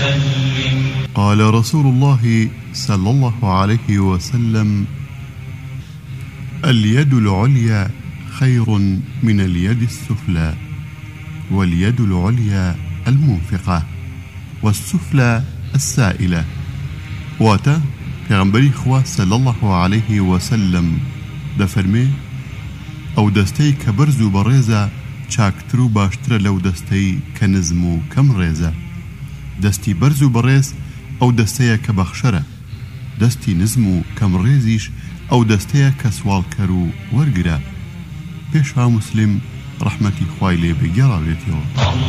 وسلم. قال رسول الله صلى الله عليه وسلم: اليد العليا خير من اليد السفلى، واليد العليا المنفقة والسفلى السائلة. واتا پیغمبری خوا صلی الله علیه وسلم دفرمی او دستی که برز و بریزه چاکتر و باشتر لو دستی که نزم و کم ریزه. دستی برز و بریز او دستی که بخشره، دستی نزم و کم ریزیش او دستی که سوال کرو ورگره. پیشها مسلم رحمتی خوای لی بگیراویتیو.